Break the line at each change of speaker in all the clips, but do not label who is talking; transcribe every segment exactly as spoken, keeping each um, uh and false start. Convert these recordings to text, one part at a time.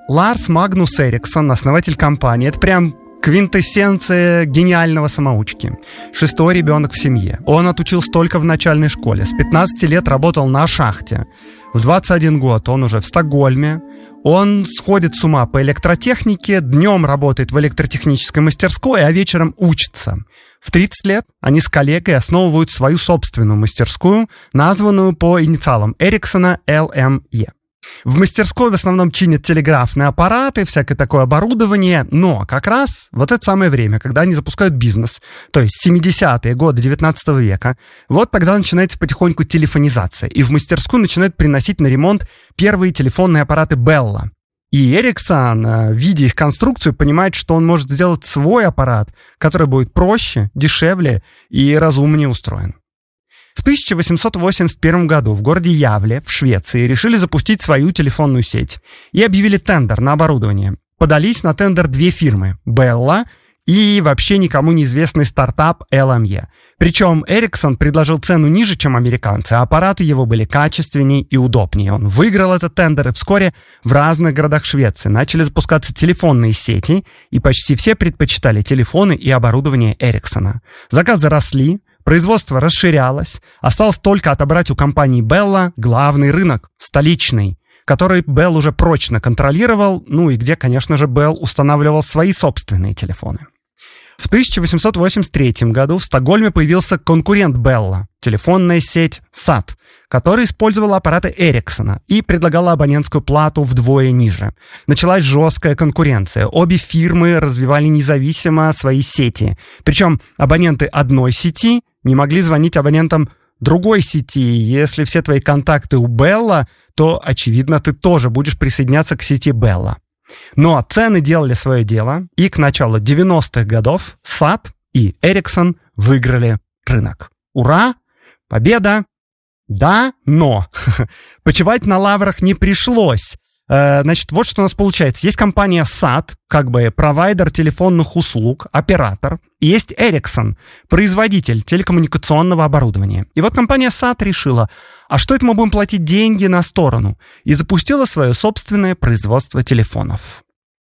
Ларс Магнус Эриксон, основатель компании, это прям квинтэссенция гениального самоучки. Шестой ребенок в семье. Он отучился только в начальной школе. С пятнадцати лет работал на шахте. В двадцать один год он уже в Стокгольме. Он сходит с ума по электротехнике, днем работает в электротехнической мастерской, а вечером учится. В тридцать лет они с коллегой основывают свою собственную мастерскую, названную по инициалам Эриксона эл эм и. В мастерской в основном чинят телеграфные аппараты, всякое такое оборудование, но как раз вот это самое время, когда они запускают бизнес, то есть семидесятые годы девятнадцатого века, вот тогда начинается потихоньку телефонизация, и в мастерскую начинают приносить на ремонт первые телефонные аппараты Белла. И Эриксон, видя их конструкцию, понимает, что он может сделать свой аппарат, который будет проще, дешевле и разумнее устроен. В тысяча восемьсот восемьдесят первом году в городе Явле, в Швеции, решили запустить свою телефонную сеть и объявили тендер на оборудование. Подались на тендер две фирмы – Bella и вообще никому неизвестный стартап эл эм и. Причем Эриксон предложил цену ниже, чем американцы, а аппараты его были качественнее и удобнее. Он выиграл этот тендер, и вскоре в разных городах Швеции начали запускаться телефонные сети, и почти все предпочитали телефоны и оборудование Эриксона. Заказы росли, производство расширялось, осталось только отобрать у компании Bella главный рынок, столичный, который Bell уже прочно контролировал, ну и где, конечно же, Bell устанавливал свои собственные телефоны. В тысяча восемьсот восемьдесят третьем году в Стокгольме появился конкурент Bella, телефонная сеть сат, которая использовала аппараты Эриксона и предлагала абонентскую плату вдвое ниже. Началась жесткая конкуренция. Обе фирмы развивали независимо свои сети. Причем абоненты одной сети не могли звонить абонентам другой сети. Если все твои контакты у Bella, то, очевидно, ты тоже будешь присоединяться к сети Bella. Но цены делали свое дело, и к началу девяностых годов сат и Эриксон выиграли рынок. Ура! Победа! Да, но почивать на лаврах не пришлось. Э, значит, вот что у нас получается. Есть компания сат, как бы провайдер телефонных услуг, оператор. И есть Эриксон, производитель телекоммуникационного оборудования. И вот компания сат решила, а что это мы будем платить деньги на сторону? И запустила свое собственное производство телефонов.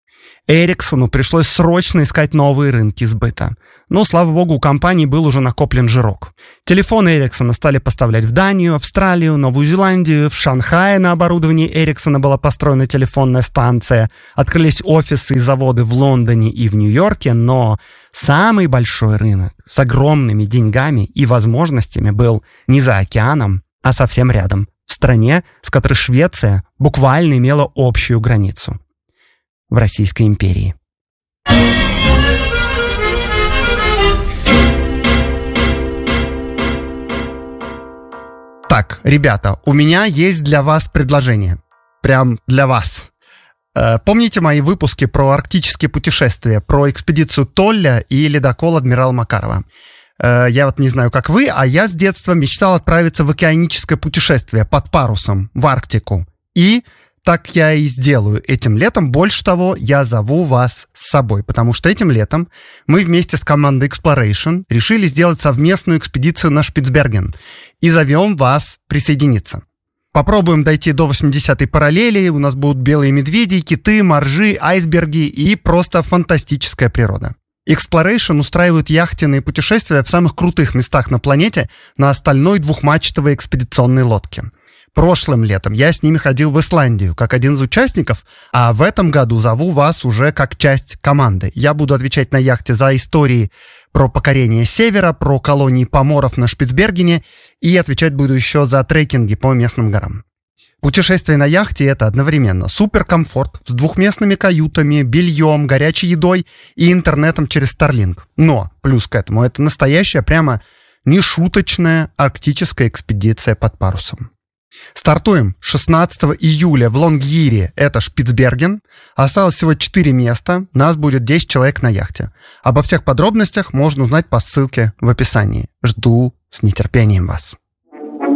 Эриксону пришлось срочно искать новые рынки сбыта. Но, слава богу, у компании был уже накоплен жирок. Телефоны Эриксона стали поставлять в Данию, Австралию, Новую Зеландию. В Шанхае на оборудовании Эриксона была построена телефонная станция. Открылись офисы и заводы в Лондоне и в Нью-Йорке. Но самый большой рынок с огромными деньгами и возможностями был не за океаном, а совсем рядом. В стране, с которой Швеция буквально имела общую границу. В Российской империи. Так, ребята, у меня есть для вас предложение. Прям для вас. Э, помните мои выпуски про арктические путешествия, про экспедицию Толля и ледокол адмирала Макарова? Э, я вот не знаю, как вы, а я с детства мечтал отправиться в океаническое путешествие под парусом в Арктику. И так я и сделаю этим летом. Больше того, я зову вас с собой, потому что этим летом мы вместе с командой Exploration решили сделать совместную экспедицию на Шпицберген и зовем вас присоединиться. Попробуем дойти до восьмидесятой параллели, у нас будут белые медведи, киты, моржи, айсберги и просто фантастическая природа. Exploration устраивают яхтенные путешествия в самых крутых местах на планете на остальной двухмачтовой экспедиционной лодке. Прошлым летом я с ними ходил в Исландию как один из участников, а в этом году зову вас уже как часть команды. Я буду отвечать на яхте за истории про покорение севера, про колонии поморов на Шпицбергене и отвечать буду еще за трекинги по местным горам. Путешествие на яхте — это одновременно суперкомфорт с двухместными каютами, бельем, горячей едой и интернетом через Starlink. Но плюс к этому это настоящая, прямо нешуточная арктическая экспедиция под парусом. Стартуем шестнадцатого июля в Лонгире, это Шпицберген. Осталось всего четыре места, нас будет десять человек на яхте. Обо всех подробностях можно узнать по ссылке в описании. Жду с нетерпением вас.